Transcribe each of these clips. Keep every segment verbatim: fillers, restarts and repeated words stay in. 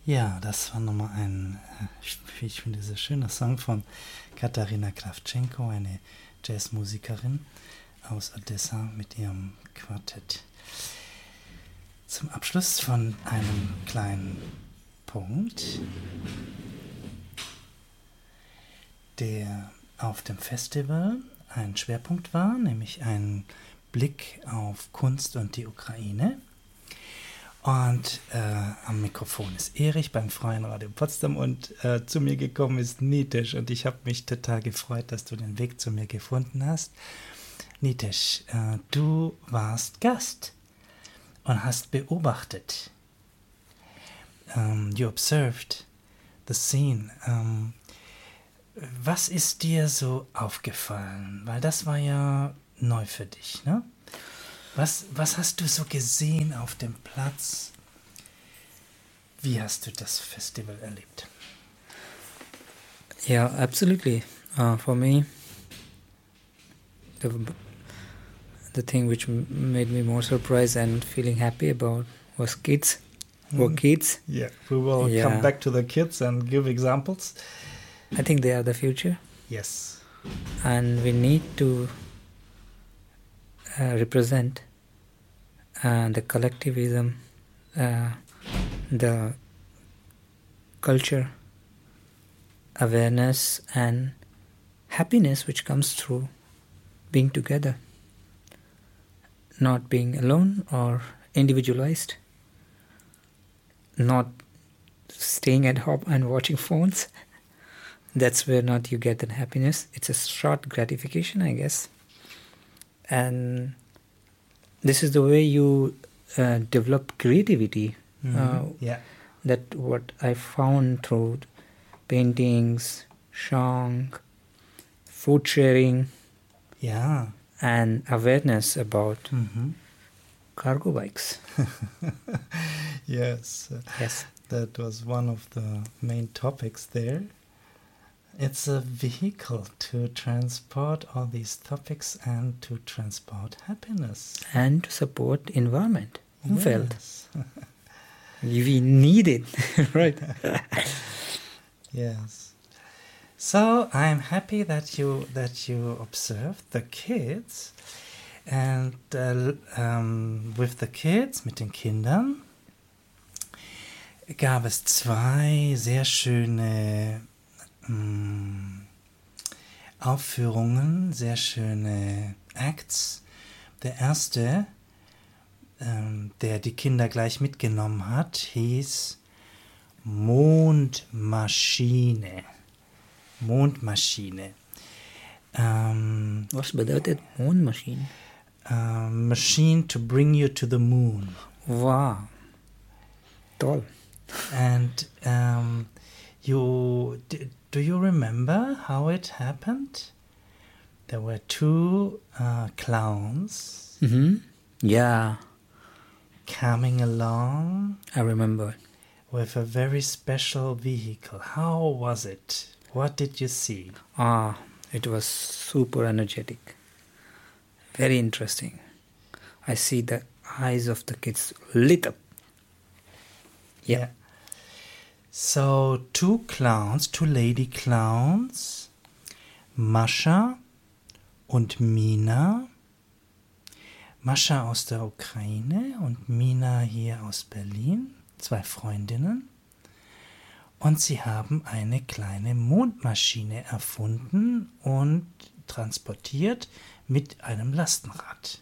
Ja, das war nochmal ein, wie ich finde, sehr schöner Song von Katarina Kravchenko, eine Jazzmusikerin aus Odessa mit ihrem Quartett. Zum Abschluss von einem kleinen Punkt, der auf dem Festival ein Schwerpunkt war, nämlich ein Blick auf Kunst und die Ukraine. Und äh, am Mikrofon ist Erich beim Freien Radio Potsdam und äh, zu mir gekommen ist Nitesh und ich habe mich total gefreut, dass du den Weg zu mir gefunden hast. Nitesh, äh, du warst Gast und hast beobachtet. Um, you observed the scene. Um, was ist dir so aufgefallen? Weil das war ja neu für dich, ne? Was, was hast du so gesehen auf dem Platz? Wie hast du das Festival erlebt? Yeah, absolutely. Uh, for me, the, the thing which m- made me more surprised and feeling happy about was kids. Mm. Were kids. Yeah, we will yeah. come back to the kids and give examples. I think they are the future. Yes. And we need to uh, represent uh, the collectivism, uh, the culture, awareness and happiness which comes through being together, not being alone or individualized, not staying at home and watching phones. That's where not you get that happiness. It's a short gratification, I guess. And this is the way you uh, develop creativity. Mm-hmm. Uh, yeah. That what I found through paintings, song, food sharing, yeah, and awareness about mm-hmm. cargo bikes. Yes. Yes. That was one of the main topics there. It's a vehicle to transport all these topics and to transport happiness. And to support environment, Umfeld. Yes. We need it, right? Yes. So I'm happy that you that you observed the kids, and uh, um, with the kids, mit den Kindern, gab es zwei sehr schöne mh, Aufführungen, sehr schöne Acts. Der erste, ähm, der die Kinder gleich mitgenommen hat, hieß Mondmaschine. Mondmaschine. Um, Was bedeutet Mondmaschine? Uh, machine to bring you to the moon. Wow. Toll. And um, you d- do you remember how it happened? There were two uh, clowns Mm-hmm. Yeah, coming along I remember. with a very special vehicle. How was it? What did you see? Ah, it was super energetic. Very interesting. I see the eyes of the kids lit up. Yeah. Yeah. So two clowns, two lady clowns, Mascha und Mina. Mascha aus der Ukraine und Mina hier aus Berlin, zwei Freundinnen. Und sie haben eine kleine Mondmaschine erfunden und transportiert mit einem Lastenrad.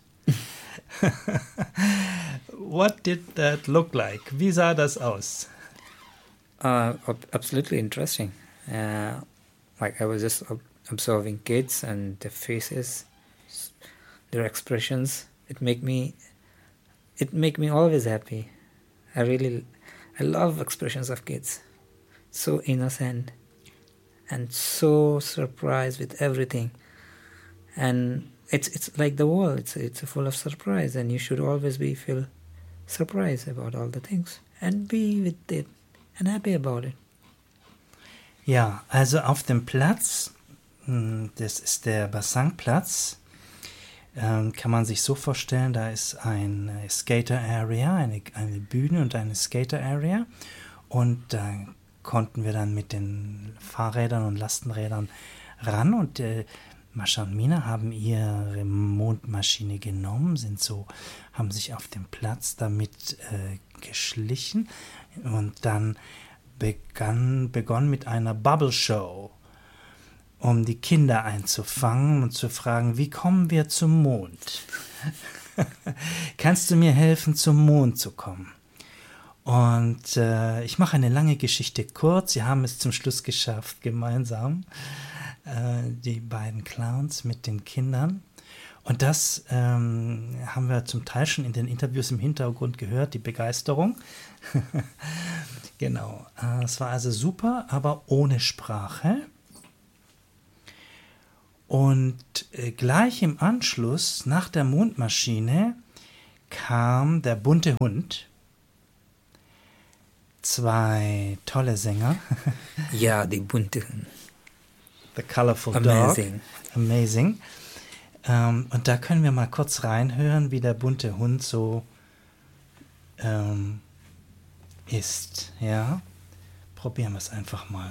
What did that look like? Wie sah das aus? Uh, ab- absolutely interesting. Uh, like I was just ob- observing kids and their faces, s- their expressions. It make me, it make me always happy. I really, I love expressions of kids. So innocent and so surprised with everything. And it's it's like the world. It's it's full of surprise, and you should always be feel surprised about all the things and be with it and happy about it. Ja, also auf dem Platz, mh, das ist der Bassangplatz, ähm, kann man sich so vorstellen, da ist eine Skater Area, eine, eine Bühne und eine Skater Area. Und da konnten wir dann mit den Fahrrädern und Lastenrädern ran und äh, Mascha und Mina haben ihre Mondmaschine genommen, sind so, haben sich auf dem Platz damit äh, geschlichen und dann begann, begonnen mit einer Bubble Show, um die Kinder einzufangen und zu fragen, wie kommen wir zum Mond? Kannst du mir helfen, zum Mond zu kommen? Und äh, ich mache eine lange Geschichte kurz. Sie haben es zum Schluss geschafft, gemeinsam, äh, die beiden Clowns mit den Kindern. Und das ähm, haben wir zum Teil schon in den Interviews im Hintergrund gehört, die Begeisterung. Genau, äh, es war also super, aber ohne Sprache. Und äh, gleich im Anschluss, nach der Mondmaschine, kam der bunte Hund. Zwei tolle Sänger. Ja, die bunte Hund. The Colorful Amazing. Dog. Amazing. Ähm, und da können wir mal kurz reinhören, wie der bunte Hund so ähm, ist. Ja, probieren wir es einfach mal.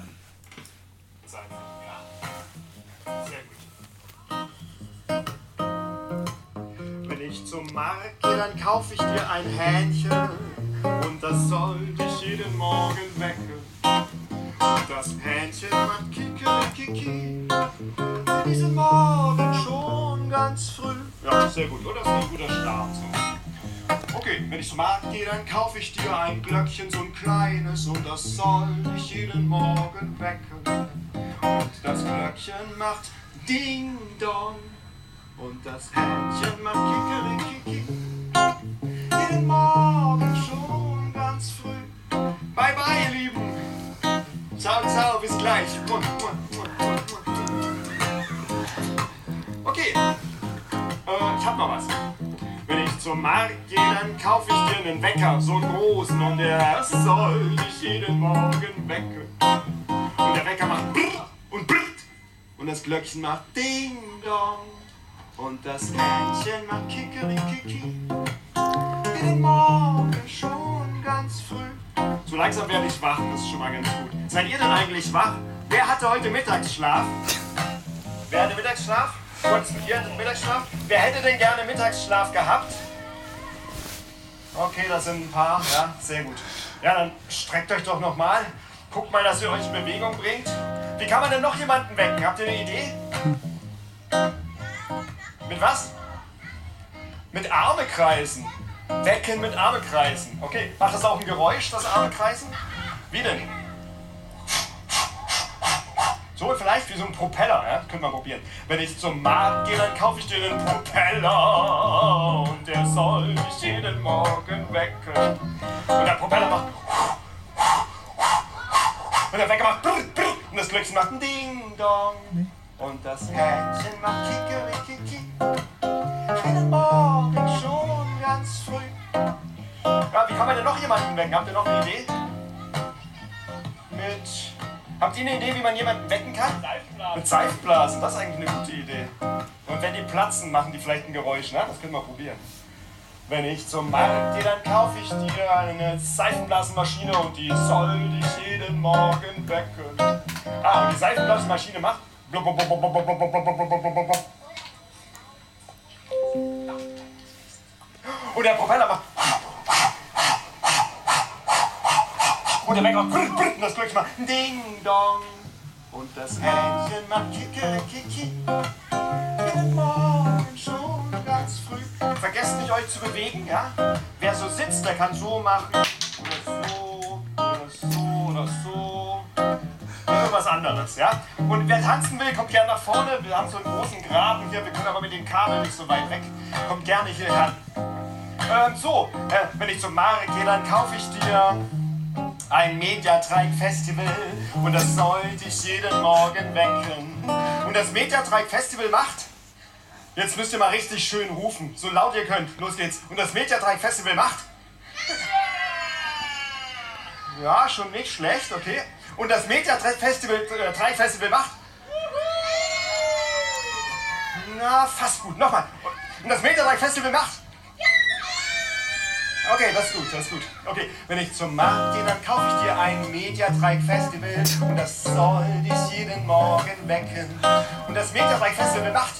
Wenn ich zum Markt gehe, dann kaufe ich dir ein Hähnchen und das soll dich jeden Morgen wecken. Und das Hähnchen macht Kikerikiki diesen Morgen schon ganz früh. Ja, sehr gut, oder? Das ist ein guter Start. So. Okay, wenn ich zum Markt gehe, dann kaufe ich dir ein Glöckchen, so ein kleines, und das soll dich jeden Morgen wecken. Und das Glöckchen macht Ding Dong. Und das Hähnchen macht Kikerikiki jeden Morgen schon ganz früh. Bye bye, ihr Lieben. Ciao, ciao, bis gleich. Okay, äh, ich hab noch was. Wenn ich zum Markt gehe, dann kaufe ich dir einen Wecker, so einen großen, und der soll dich jeden Morgen wecken. Und der Wecker macht brrrt und brrrt und das Glöckchen macht Ding Dong. Und das Hähnchen macht Kikerikiki jeden Morgen schon ganz früh. So langsam werde ich wach, das ist schon mal ganz gut. Seid ihr denn eigentlich wach? Wer hatte heute Mittagsschlaf? Wer hatte Mittagsschlaf? Kurz mit ihr Mittagsschlaf? Wer hätte denn gerne Mittagsschlaf gehabt? Okay, das sind ein paar, ja, sehr gut. Ja, dann streckt euch doch nochmal. Guckt mal, dass ihr euch in Bewegung bringt. Wie kann man denn noch jemanden wecken? Habt ihr eine Idee? Mit was? Mit Arme kreisen. Wecken mit Arme kreisen. Okay, macht das auch ein Geräusch, das Arme kreisen? Wie denn? So vielleicht wie so ein Propeller, ja? Könnt ihr mal probieren. Wenn ich zum Markt gehe, dann kaufe ich dir einen Propeller und der soll mich jeden Morgen wecken. Und der Propeller macht und der Wecker macht brrrt, brrrt, und das Glöckchen macht ein Ding Dong. Und das Hähnchen macht Kikerikiki jeden Morgen schon ganz früh. Ja, wie kann man denn noch jemanden wecken? Habt ihr noch eine Idee? Mit... Habt ihr eine Idee, wie man jemanden wecken kann? Seifenblasen. Mit Seifenblasen, das ist eigentlich eine gute Idee. Und wenn die platzen, machen die vielleicht ein Geräusch, ne? Das können wir probieren. Wenn ich zum Markt gehe, dann kaufe ich dir eine Seifenblasenmaschine und die soll dich jeden Morgen wecken. Ah, und die Seifenblasenmaschine macht... Und der Propeller macht... Und der Wecker macht... Und das Glöckchen macht... Ding Dong. Und das Hähnchen macht Kikerikiki jeden Morgen schon ganz früh. Vergesst nicht, euch zu bewegen, ja? Wer so sitzt, der kann so machen. Oder so, oder so, oder so. Irgendwas anderes, ja? Und wer tanzen will, kommt gerne nach vorne. Wir haben so einen großen Graben hier, wir können aber mit dem Kabel nicht so weit weg. Kommt gerne hier ran. Ähm, so, äh, wenn ich zum Markt gehe, dann kaufe ich dir ein Mediatrike-Festival und das soll dich jeden Morgen wecken. Und das Mediatrike-Festival macht... Jetzt müsst ihr mal richtig schön rufen, so laut ihr könnt. Los geht's. Und das Mediatrike-Festival macht... Ja, schon nicht schlecht, okay. Und das Mediatrike-Festival äh, Festival macht... Na, fast gut. Nochmal. Und das Mediatrike-Festival macht... Okay, das ist gut, das ist gut. Okay, wenn ich zum Markt gehe, dann kaufe ich dir ein Mediatrike-Festival und das soll dich jeden Morgen wecken. Und das Mediatrike-Festival macht...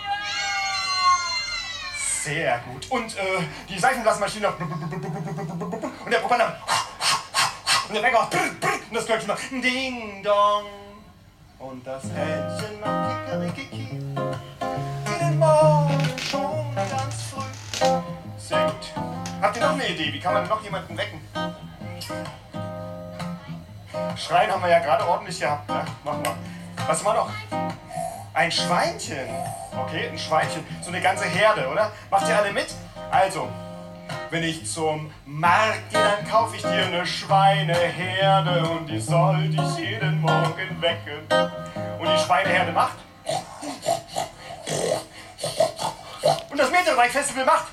Sehr gut. Und äh, die Seifenblasmaschine noch... Und der Propeller... Und der Wecker... Und das Glöckchen macht... Ding dong. Und das Händchen macht Kikerikiki. Jeden Morgen schon ganz früh. Sehr gut. Habt ihr noch eine Idee? Wie kann man noch jemanden wecken? Schreien haben wir ja gerade ordentlich gehabt, ne? Machen wir. Was war noch? Ein Schweinchen. Okay, ein Schweinchen. So eine ganze Herde, oder? Macht ihr alle mit? Also, wenn ich zum Markt gehe, dann kaufe ich dir eine Schweineherde und die soll dich jeden Morgen wecken. Und die Schweineherde macht? Und das Meteorite-Festival macht?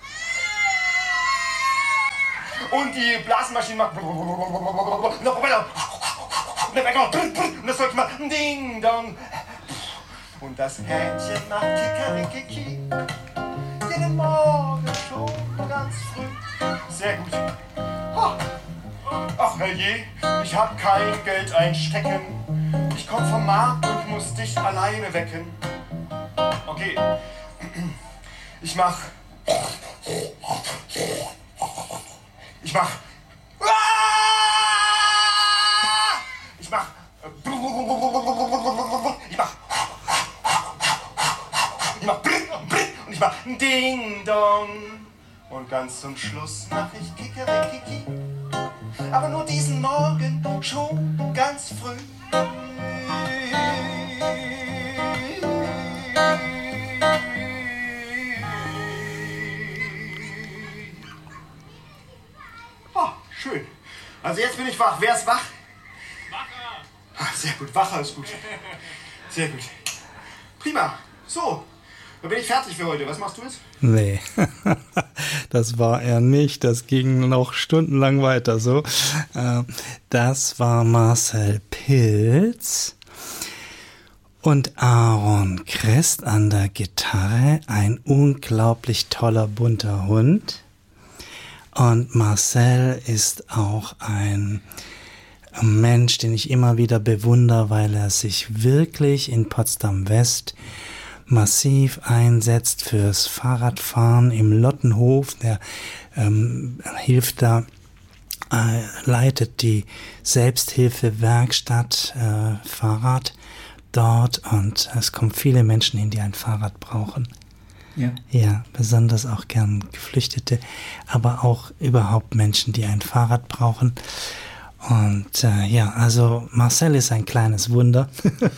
Und die Blasenmaschine macht... Und der Propeller... Und der Wecker... Und das Zeug macht... Ding dong. Und das Hähnchen macht Kikerikiki. Jeden Morgen schon ganz früh. Sehr gut. Ach herrje, ich hab kein Geld einstecken. Ich komm vom Markt und muss dich alleine wecken. Okay. Ich mach... Ich mach... Ich mach... Ich mach... Ich mach... Und ich mach... Ding dong. Und ganz zum Schluss mach ich Kikerikiki. Aber nur diesen Morgen schon ganz früh. Oh, schön. Also jetzt bin ich wach. Wer ist wach? Wacher. Ah, sehr gut. Wacher ist gut. Sehr gut. Prima. So. Dann bin ich fertig für heute. Was machst du jetzt? Nee, das war er nicht. Das ging noch stundenlang weiter so. Das war Marcel Pilz und Aaron Crest an der Gitarre. Ein unglaublich toller, bunter Hund. Und Marcel ist auch ein Mensch, den ich immer wieder bewundere, weil er sich wirklich in Potsdam-West massiv einsetzt fürs Fahrradfahren im Lottenhof. Der ähm, hilft da, äh, leitet die Selbsthilfewerkstatt äh, Fahrrad dort und es kommen viele Menschen hin, die ein Fahrrad brauchen. Ja. Ja, besonders auch gern Geflüchtete, aber auch überhaupt Menschen, die ein Fahrrad brauchen. Und äh, ja, also Marcel ist ein kleines Wunder.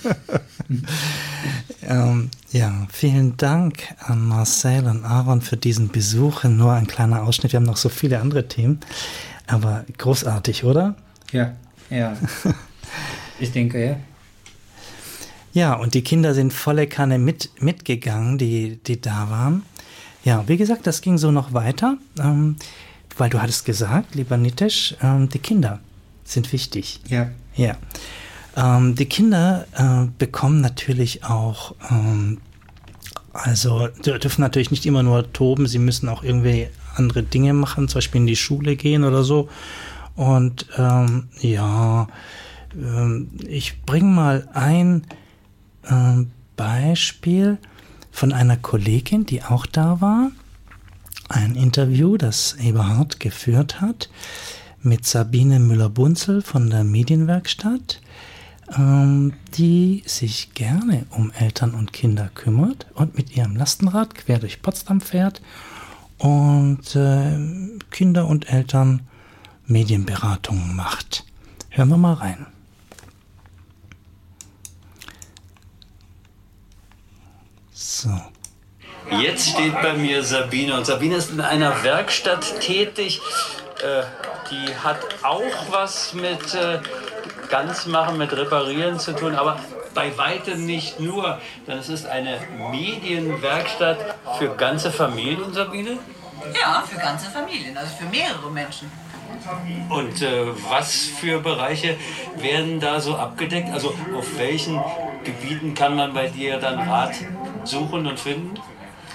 ähm, ja, vielen Dank an Marcel und Aaron für diesen Besuch. Nur ein kleiner Ausschnitt. Wir haben noch so viele andere Themen, aber großartig, oder? Ja, ja. Ich denke, ja. Ja, und die Kinder sind volle Kanne mit, mitgegangen, die, die da waren. Ja, wie gesagt, das ging so noch weiter, ähm, weil du hattest gesagt, lieber Nitesh, ähm, die Kinder sind wichtig. Ja. Ja. Ähm, die Kinder äh, bekommen natürlich auch, ähm, also dürfen natürlich nicht immer nur toben, sie müssen auch irgendwie andere Dinge machen, zum Beispiel in die Schule gehen oder so. Und ähm, ja, ähm, ich bringe mal ein ähm, Beispiel von einer Kollegin, die auch da war. Ein Interview, das Eberhard geführt hat, mit Sabine Müller-Bunzel von der Medienwerkstatt, ähm, die sich gerne um Eltern und Kinder kümmert und mit ihrem Lastenrad quer durch Potsdam fährt und äh, Kinder und Eltern Medienberatungen macht. Hören wir mal rein. So. Jetzt steht bei mir Sabine und Sabine ist in einer Werkstatt tätig. Äh, die hat auch was mit äh, Ganzmachen, mit Reparieren zu tun, aber bei weitem nicht nur. Denn es ist eine Medienwerkstatt für ganze Familien, Sabine? Ja, für ganze Familien, also für mehrere Menschen. Und äh, was für Bereiche werden da so abgedeckt? Also auf welchen Gebieten kann man bei dir dann Rat suchen und finden?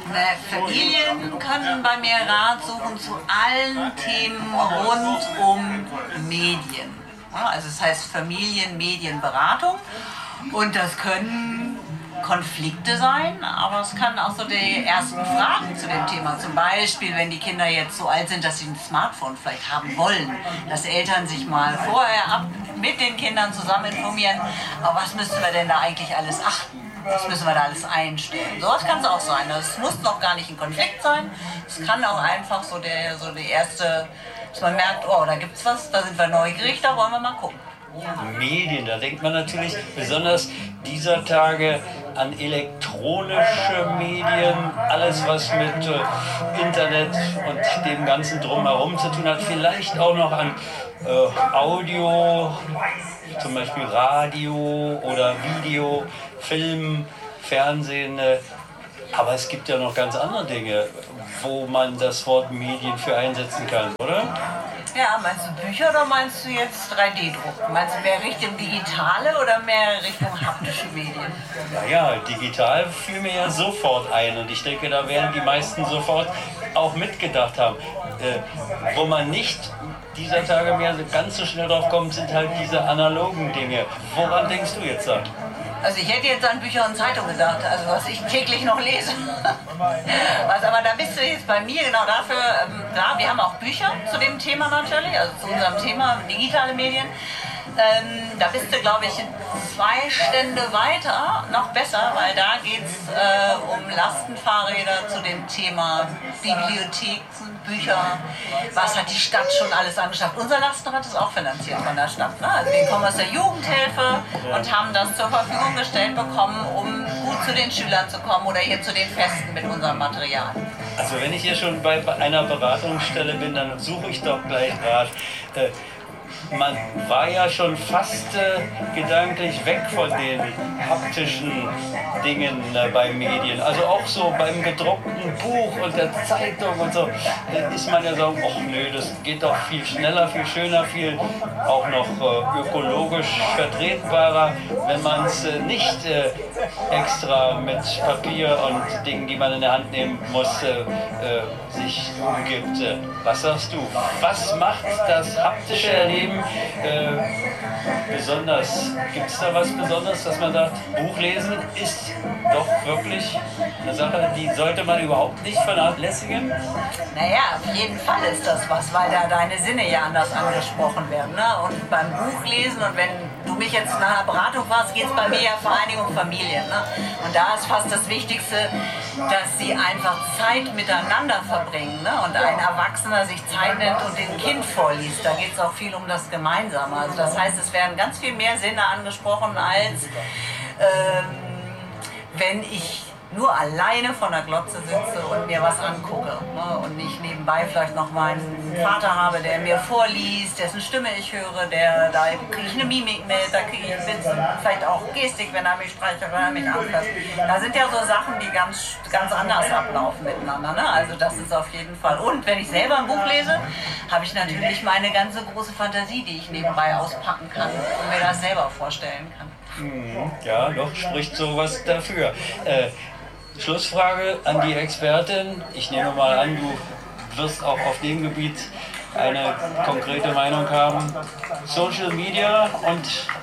Na, Familien können bei mir Rat suchen zu allen Themen rund um Medien. Ja, also es heißt Familien-Medienberatung und das können Konflikte sein, aber es kann auch so die ersten Fragen zu dem Thema. Zum Beispiel, wenn die Kinder jetzt so alt sind, dass sie ein Smartphone vielleicht haben wollen, dass Eltern sich mal vorher ab mit den Kindern zusammen informieren, aber was müssen wir denn da eigentlich alles achten? Was müssen wir da alles einstellen? Sowas kann es auch sein. Das muss noch gar nicht ein Konflikt sein. Es kann auch einfach so, der, so die erste, dass man merkt, oh, da gibt's was, da sind wir neugierig, da wollen wir mal gucken. Medien, da denkt man natürlich besonders dieser Tage an elektronische Medien, alles was mit äh, Internet und dem ganzen Drumherum zu tun hat, vielleicht auch noch an äh, Audio, zum Beispiel Radio oder Video, Film, Fernsehen, äh, aber es gibt ja noch ganz andere Dinge, wo man das Wort Medien für einsetzen kann, oder? Ja, meinst du Bücher oder meinst du jetzt drei D Druck? Meinst du mehr Richtung digitale oder mehr Richtung haptische Medien? Naja, digital fiel mir ja sofort ein und ich denke, da werden die meisten sofort auch mitgedacht haben. Äh, wo man nicht dieser Tage mehr ganz so schnell drauf kommt, sind halt diese analogen Dinge. Woran denkst du jetzt da? Also ich hätte jetzt an Bücher und Zeitungen gedacht, also was ich täglich noch lese. Was, aber da bist du jetzt bei mir genau dafür, ähm, klar, wir haben auch Bücher zu dem Thema natürlich, also zu unserem Thema digitale Medien. Ähm, da bist du, glaube ich, zwei Stände weiter, noch besser, weil da geht es äh, um Lastenfahrräder zu dem Thema Bibliotheken, Bücher. Was hat die Stadt schon alles angeschafft? Unser Lastenrad ist auch finanziert von der Stadt. Ne? Also wir kommen aus der Jugendhilfe und haben das zur Verfügung gestellt bekommen, um gut zu den Schülern zu kommen oder hier zu den Festen mit unserem Material. Also wenn ich hier schon bei einer Beratungsstelle bin, dann suche ich doch gleich Rat. Äh, Man war ja schon fast äh, gedanklich weg von den haptischen Dingen äh, bei Medien. Also auch so beim gedruckten Buch und der Zeitung und so äh, ist man ja so, ach nö, das geht doch viel schneller, viel schöner, viel auch noch äh, ökologisch vertretbarer, wenn man es äh, nicht äh, extra mit Papier und Dingen, die man in der Hand nehmen muss, äh, äh, sich umgibt. Äh, was sagst du? Was macht das haptische Erleben Äh, besonders? Gibt es da was Besonderes, dass man sagt, Buchlesen ist doch wirklich eine Sache, die sollte man überhaupt nicht vernachlässigen? Naja, auf jeden Fall ist das was, weil da deine Sinne ja anders angesprochen werden. Ne? Und beim Buchlesen, und wenn du mich jetzt nach einer Beratung fragst, geht es bei mir ja vor allen Dingen um Familien. Ne? Und da ist fast das Wichtigste, dass sie einfach Zeit miteinander verbringen. Ne? Und ein Erwachsener sich Zeit nimmt und dem Kind vorliest. Da geht es auch viel um das Gemeinsame. Also das heißt, es werden ganz viel mehr Sinne angesprochen, als ähm, wenn ich nur alleine vor der Glotze sitze und mir was angucke. Ne? Und nicht nebenbei vielleicht noch meinen Vater habe, der mir vorliest, dessen Stimme ich höre, der, da kriege ich eine Mimik mit, da kriege ich ein bisschen, vielleicht auch Gestik, wenn er mich streichelt, wenn er mich anfasst. Da sind ja so Sachen, die ganz, ganz anders ablaufen miteinander. Ne? Also das ist auf jeden Fall. Und wenn ich selber ein Buch lese, habe ich natürlich meine ganze große Fantasie, die ich nebenbei auspacken kann und mir das selber vorstellen kann. Ja, doch, spricht sowas dafür. Äh, Schlussfrage an die Expertin. Ich nehme mal an, du wirst auch auf dem Gebiet eine konkrete Meinung haben. Social Media und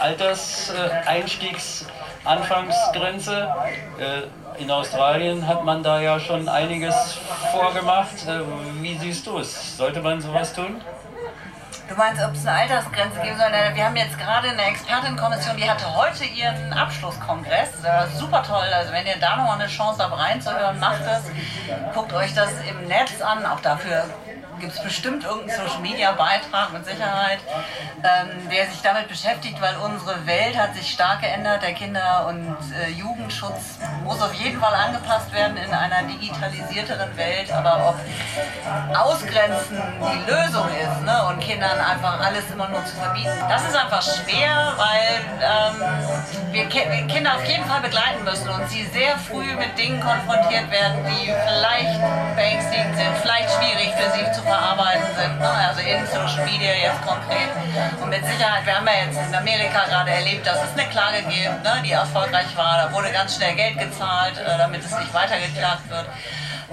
Alterseinstiegsanfangsgrenze. Äh, in Australien hat man da ja schon einiges vorgemacht. Äh, wie siehst du es? Sollte man sowas tun? Du meinst, ob es eine Altersgrenze geben soll? Wir haben jetzt gerade eine Expertenkommission, die hatte heute ihren Abschlusskongress. Das war super toll. Also wenn ihr da noch mal eine Chance habt reinzuhören, macht es. Guckt euch das im Netz an. Auch dafür gibt es bestimmt irgendeinen Social-Media-Beitrag mit Sicherheit, ähm, der sich damit beschäftigt, weil unsere Welt hat sich stark geändert. Der Kinder- und äh, Jugendschutz muss auf jeden Fall angepasst werden in einer digitalisierteren Welt. Aber ob Ausgrenzen die Lösung ist, ne, und Kindern einfach alles immer nur zu verbieten, das ist einfach schwer, weil ähm, wir, Ki wir Kinder auf jeden Fall begleiten müssen und sie sehr früh mit Dingen konfrontiert werden, die vielleicht beängstigend sind, vielleicht schwierig für sie zu verarbeiten sind, ne? Also in Social Media jetzt konkret. Und mit Sicherheit, wir haben ja jetzt in Amerika gerade erlebt, dass es eine Klage gibt, ne? Die erfolgreich war. Da wurde ganz schnell Geld gezahlt, äh, damit es nicht weitergeklagt wird.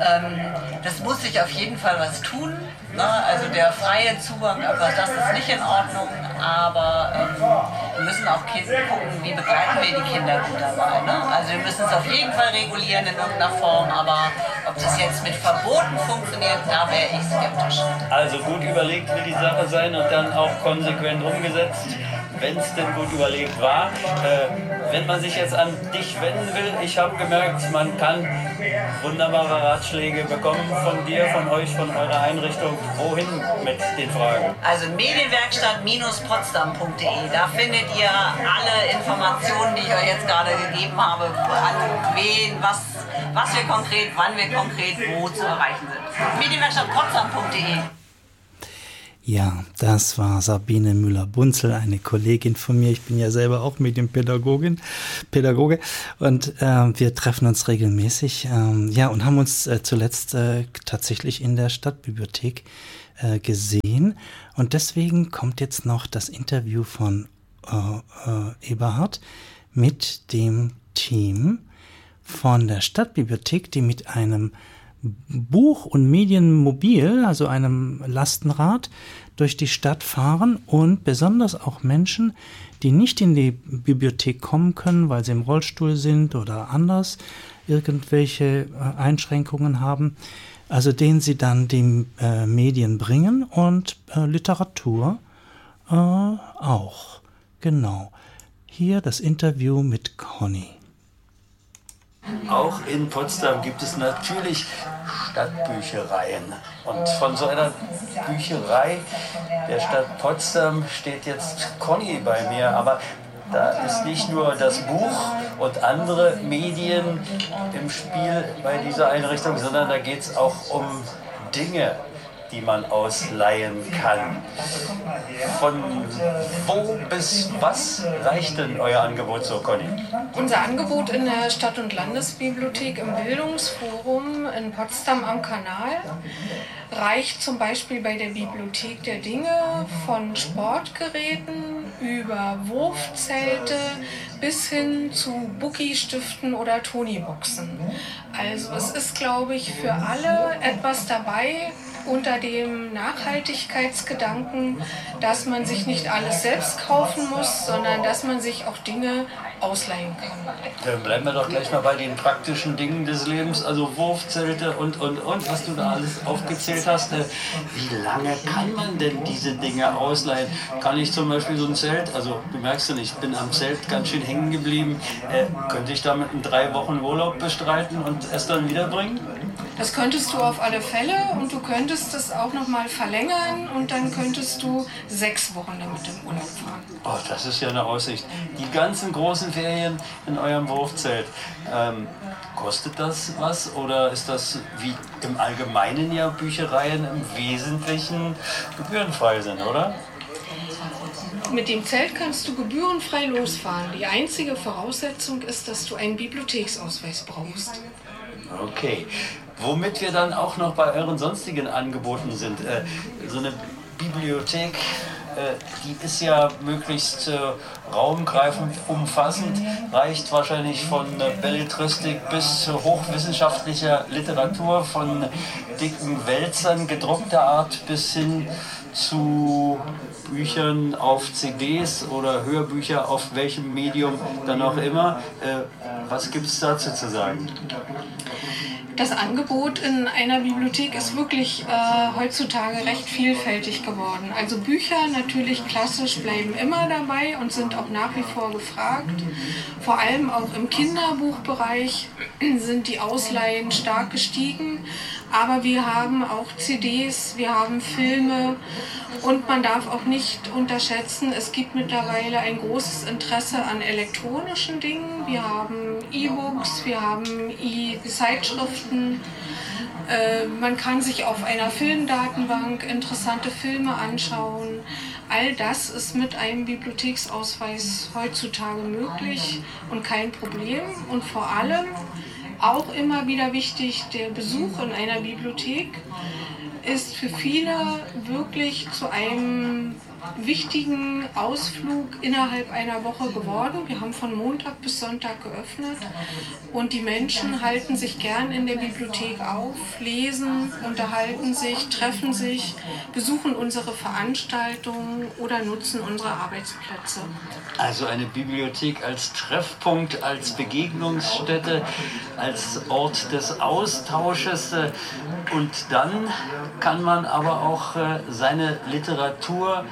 Ähm, das muss sich auf jeden Fall was tun. Ne? Also der freie Zugang, aber das ist nicht in Ordnung. Aber ähm, wir müssen auch gucken, wie begleiten wir die Kinder gut dabei. Ne? Also wir müssen es auf jeden Fall regulieren in irgendeiner Form, aber ob das jetzt mit Verboten funktioniert, da wäre ich skeptisch. Also gut überlegt will die Sache sein und dann auch konsequent umgesetzt, wenn es denn gut überlegt war. Äh, wenn man sich jetzt an dich wenden will, ich habe gemerkt, man kann wunderbare Ratschläge bekommen von dir, von euch, von eurer Einrichtung. Wohin mit den Fragen? Also medienwerkstatt potsdam punkt de, da findet ihr alle Informationen, die ich euch jetzt gerade gegeben habe, an wen, was, was wir konkret, wann wir konkret wo zu erreichen sind. medienwerkstatt potsdam punkt de. Ja, das war Sabine Müller-Bunzel, eine Kollegin von mir. Ich bin ja selber auch Medienpädagogin, Pädagoge und äh, wir treffen uns regelmäßig. Ähm, ja, und haben uns äh, zuletzt äh, tatsächlich in der Stadtbibliothek äh, gesehen. Und deswegen kommt jetzt noch das Interview von äh, äh, Eberhard mit dem Team von der Stadtbibliothek, die mit einem Buch- und Medienmobil, also einem Lastenrad, durch die Stadt fahren und besonders auch Menschen, die nicht in die Bibliothek kommen können, weil sie im Rollstuhl sind oder anders irgendwelche Einschränkungen haben, also denen sie dann die äh, Medien bringen und äh, Literatur äh, auch. Genau. Hier das Interview mit Conny. Auch in Potsdam gibt es natürlich Stadtbüchereien. Und von so einer Bücherei der Stadt Potsdam steht jetzt Conny bei mir. Aber da ist nicht nur das Buch und andere Medien im Spiel bei dieser Einrichtung, sondern da geht es auch um Dinge, die man ausleihen kann. Von wo bis was reicht denn euer Angebot so, Conny? Unser Angebot in der Stadt- und Landesbibliothek im Bildungsforum in Potsdam am Kanal reicht zum Beispiel bei der Bibliothek der Dinge von Sportgeräten über Wurfzelte bis hin zu Bookie-Stiften oder Tony-Boxen. Also es ist, glaube ich, für alle etwas dabei, unter dem Nachhaltigkeitsgedanken, dass man sich nicht alles selbst kaufen muss, sondern dass man sich auch Dinge ausleihen kann. Dann bleiben wir doch gleich mal bei den praktischen Dingen des Lebens, also Wurfzelte und, und, und, was du da alles aufgezählt hast. Wie lange kann man denn diese Dinge ausleihen? Kann ich zum Beispiel so ein Zelt, also du merkst ja, ich bin am Zelt ganz schön hängen geblieben, äh, könnte ich damit in drei Wochen Urlaub bestreiten und es dann wiederbringen? Das könntest du auf alle Fälle und du könntest es auch noch mal verlängern und dann könntest du sechs Wochen damit im Urlaub fahren. Oh, das ist ja eine Aussicht. Die ganzen großen Ferien in eurem Wurfzelt. Ähm, kostet das was oder ist das wie im Allgemeinen ja Büchereien im Wesentlichen gebührenfrei sind, oder? Mit dem Zelt kannst du gebührenfrei losfahren. Die einzige Voraussetzung ist, dass du einen Bibliotheksausweis brauchst. Okay. Womit wir dann auch noch bei euren sonstigen Angeboten sind. Äh, so eine Bibliothek, äh, die ist ja möglichst äh, raumgreifend, umfassend, reicht wahrscheinlich von äh, Belletristik bis äh, hochwissenschaftlicher Literatur, von dicken Wälzern gedruckter Art bis hin zu Büchern auf C Ds oder Hörbücher auf welchem Medium dann auch immer. Äh, was gibt es dazu zu sagen? Das Angebot in einer Bibliothek ist wirklich äh, heutzutage recht vielfältig geworden. Also Bücher natürlich klassisch bleiben immer dabei und sind auch nach wie vor gefragt. Vor allem auch im Kinderbuchbereich sind die Ausleihen stark gestiegen. Aber wir haben auch C Ds, wir haben Filme und man darf auch nicht unterschätzen, es gibt mittlerweile ein großes Interesse an elektronischen Dingen. Wir haben E-Books, wir haben E-Zeitschriften. Äh, man kann sich auf einer Filmdatenbank interessante Filme anschauen. All das ist mit einem Bibliotheksausweis heutzutage möglich und kein Problem. Und vor allem auch immer wieder wichtig, der Besuch in einer Bibliothek ist für viele wirklich zu einem wichtigen Ausflug innerhalb einer Woche geworden. Wir haben von Montag bis Sonntag geöffnet und die Menschen halten sich gern in der Bibliothek auf, lesen, unterhalten sich, treffen sich, besuchen unsere Veranstaltungen oder nutzen unsere Arbeitsplätze. Also eine Bibliothek als Treffpunkt, als Begegnungsstätte, als Ort des Austausches. Und dann kann man aber auch seine Literatur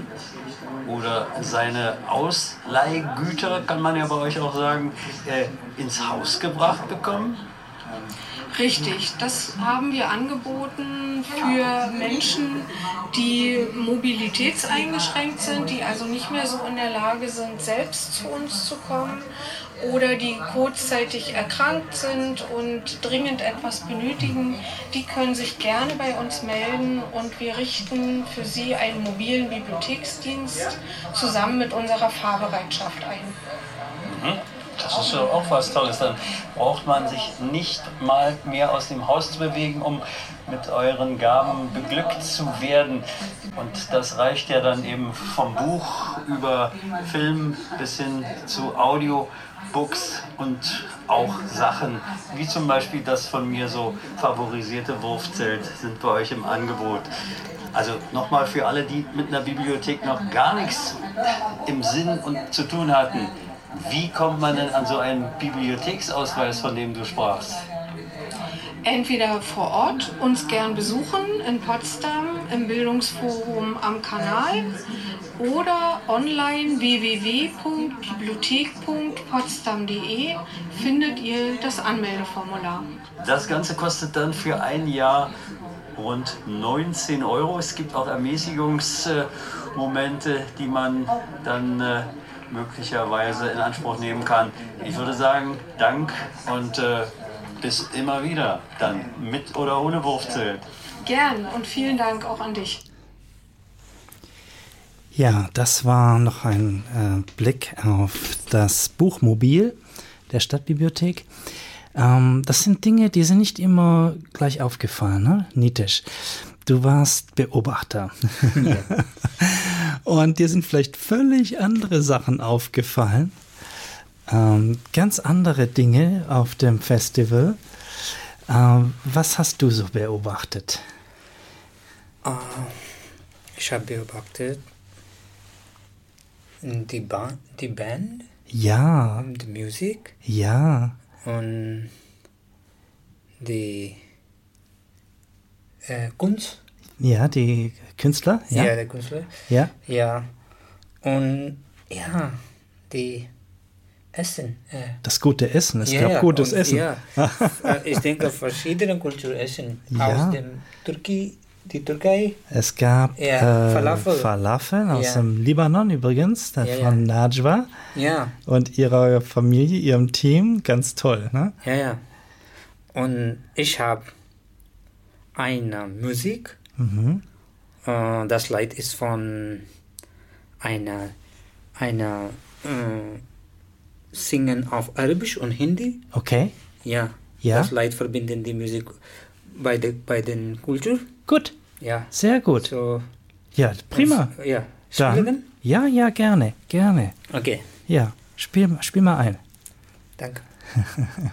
oder seine Ausleihgüter, kann man ja bei euch auch sagen, ins Haus gebracht bekommen. Richtig, das haben wir angeboten für Menschen, die mobilitätseingeschränkt sind, die also nicht mehr so in der Lage sind, selbst zu uns zu kommen oder die kurzzeitig erkrankt sind und dringend etwas benötigen. Die können sich gerne bei uns melden und wir richten für sie einen mobilen Bibliotheksdienst zusammen mit unserer Fahrbereitschaft ein. Mhm. Das ist ja auch was Tolles. Dann braucht man sich nicht mal mehr aus dem Haus zu bewegen, um mit euren Gaben beglückt zu werden. Und das reicht ja dann eben vom Buch über Film bis hin zu Audiobooks und auch Sachen, wie zum Beispiel das von mir so favorisierte Wurfzelt, sind bei euch im Angebot. Also nochmal für alle, die mit einer Bibliothek noch gar nichts im Sinn und zu tun hatten. Wie kommt man denn an so einen Bibliotheksausweis, von dem du sprachst? Entweder vor Ort uns gern besuchen in Potsdam im Bildungsforum am Kanal oder online w w w punkt bibliothek punkt potsdam punkt d e findet ihr das Anmeldeformular. Das Ganze kostet dann für ein Jahr rund neunzehn Euro. Es gibt auch Ermäßigungsmomente, die man dann äh, möglicherweise in Anspruch nehmen kann. Ich würde sagen, Dank und äh, bis immer wieder, dann mit oder ohne Wurfzelt. Gern und vielen Dank auch an dich. Ja, das war noch ein äh, Blick auf das Buchmobil der Stadtbibliothek. Ähm, das sind Dinge, die sind nicht immer gleich aufgefallen, ne? Nitisch. Du warst Beobachter. Ja. Und dir sind vielleicht völlig andere Sachen aufgefallen. Ähm, ganz andere Dinge auf dem Festival. Ähm, was hast du so beobachtet? Uh, ich habe beobachtet die, ba- die Band. Ja. Die Musik. Ja. Und die äh, Kunst. Ja, die Künstler. Ja, ja der Künstler. Ja. Ja. Und ja, die Essen. Äh. Das gute Essen. Es ja, gab gutes und, Essen. Ja. Ich denke, verschiedene Kulturessen Ja. aus dem Türkei, die Türkei. Es gab Ja, äh, Falafel. Falafel aus Ja. dem Libanon übrigens, der Ja, von ja. Najwa Ja. und ihrer Familie, ihrem Team. Ganz toll, ne? Ja, ja. Und ich habe eine Musik. Mhm. Uh, das Lied ist von einer, einer uh, Singen auf Arabisch und Hindi. Okay. Ja. Ja. Das Lied verbinden die Musik bei der bei den Kultur. Gut. Ja. Sehr gut. So, Ja, prima. und, ja. Dann, Spielen? ja, ja, gerne, gerne. Okay. Ja, spiel, spiel mal ein. Danke.